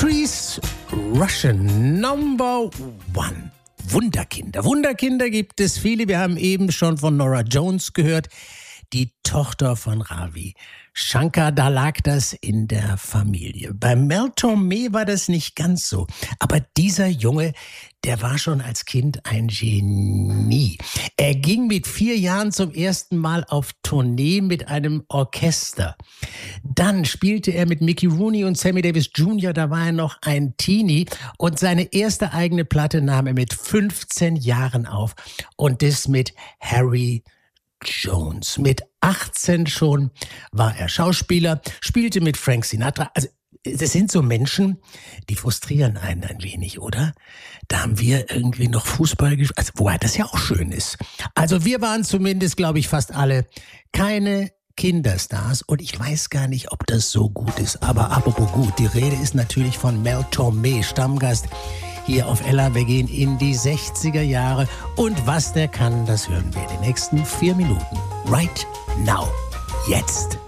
Patrice Rushen, Number One. Wunderkinder. Wunderkinder gibt es viele. Wir haben eben schon von Norah Jones gehört, die Tochter von Ravi Shankar. Da lag das in der Familie. Bei Mel Torme war das nicht ganz so. Aber dieser Junge, der war schon als Kind ein Genie. Er ging mit 4 Jahren zum ersten Mal auf Tournee mit einem Orchester. Dann spielte er mit Mickey Rooney und Sammy Davis Jr., da war er noch ein Teenie. Und seine erste eigene Platte nahm er mit 15 Jahren auf. Und das mit Harry Jones. Mit 18 schon war er Schauspieler, spielte mit Frank Sinatra. Also das sind so Menschen, die frustrieren einen ein wenig, oder? Da haben wir irgendwie noch Fußball gespielt, also, wobei das ja auch schön ist. Also wir waren zumindest, glaube ich, fast alle keine Kinderstars und ich weiß gar nicht, ob das so gut ist. Aber apropos gut, die Rede ist natürlich von Mel Torme, Stammgast hier auf Ella. Wir gehen in die 60er Jahre und was der kann, das hören wir in den nächsten 4 Minuten. Right now. Jetzt.